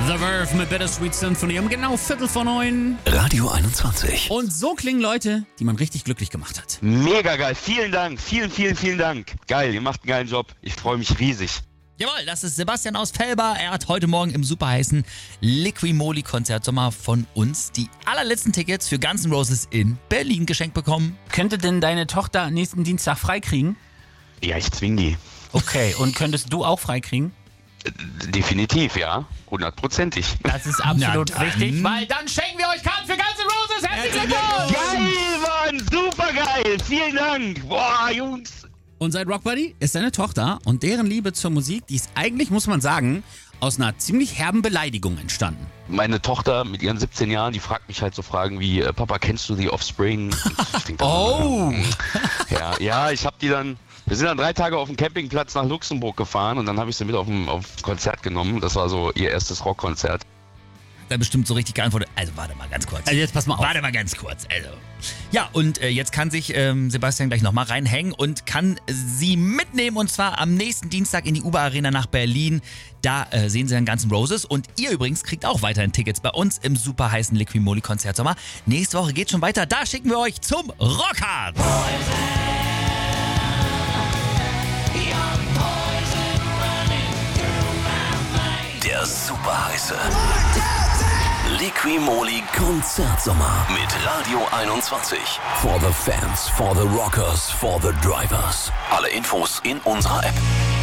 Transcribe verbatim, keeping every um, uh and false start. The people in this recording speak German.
The Verve mit Bittersweet Symphony um genau Viertel vor neun. Radio einundzwanzig. Und so klingen Leute, die man richtig glücklich gemacht hat. Mega geil. Vielen Dank. Vielen, vielen, vielen Dank. Geil, ihr macht einen geilen Job. Ich freue mich riesig. Jawohl, das ist Sebastian aus Velber. Er hat heute Morgen im superheißen Liqui-Moly-Konzert von uns die allerletzten Tickets für Guns N' Roses in Berlin geschenkt bekommen. Könnte denn deine Tochter nächsten Dienstag freikriegen? Ja, ich zwing die. Okay, und könntest du auch freikriegen? Definitiv, ja. Hundertprozentig. Das ist absolut Na richtig, dann. weil dann schenken wir euch Karten für Guns N' Roses. Herzlichen Glückwunsch! Geil, Mann. Super geil. Vielen Dank. Boah, Jungs. Und seit Rock Buddy ist seine Tochter und deren Liebe zur Musik, die ist eigentlich, muss man sagen, aus einer ziemlich herben Beleidigung entstanden. Meine Tochter mit ihren siebzehn Jahren, die fragt mich halt so Fragen wie, äh, Papa, kennst du The Offspring? Ich denk dann, Oh! Ja, ja, ich habe die dann, wir sind dann drei Tage auf dem Campingplatz nach Luxemburg gefahren und dann habe ich sie mit auf ein auf Konzert genommen. Das war so ihr erstes Rockkonzert. Da bestimmt so richtig geantwortet. Also warte mal ganz kurz. Also jetzt pass mal auf. Warte mal ganz kurz. Also. Ja, und äh, jetzt kann sich ähm, Sebastian gleich nochmal reinhängen und kann sie mitnehmen und zwar am nächsten Dienstag in die U B A Arena nach Berlin. Da äh, sehen sie dann Guns N' Roses und ihr übrigens kriegt auch weiterhin Tickets bei uns im super heißen Liqui-Moly-Konzert. Nächste Woche geht's schon weiter. Da schicken wir euch zum Rockhard. Der super heiße Liqui-Moly Konzertsommer mit Radio einundzwanzig. For the fans, for the rockers, for the drivers. Alle Infos in unserer App.